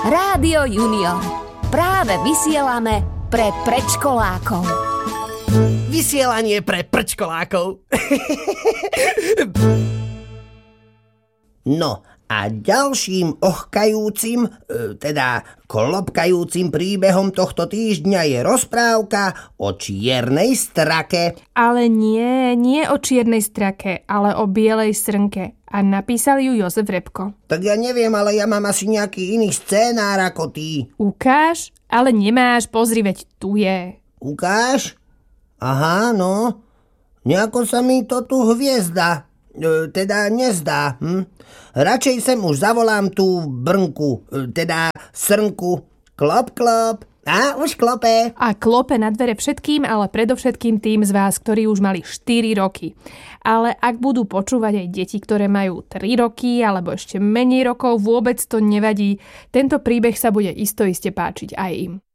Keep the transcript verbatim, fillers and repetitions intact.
Rádio Junior. Práve vysielame pre predškolákov. Vysielanie pre prčkolákov. No a ďalším ochkajúcim, teda klopkajúcim príbehom tohto týždňa je rozprávka o čiernej strake. Ale nie, nie o čiernej strake, ale o bielej srnke. A napísal ju Jozef Repko. Tak ja neviem, ale ja mám asi nejaký iný scénár ako ty. Ukáž? Ale nemáš, pozri, veď tu je. Ukáž? Aha, no. Nejako sa mi to tu hviezda. E, teda nezdá. Hm? Radšej sem už zavolám tú brnku, e, teda srnku. Klop, klop. A už klope. A klope na dvere všetkým, ale predovšetkým tým z vás, ktorí už mali štyri roky. Ale ak budú počúvať aj deti, ktoré majú tri roky alebo ešte menej rokov, vôbec to nevadí. Tento príbeh sa bude isto iste páčiť aj im.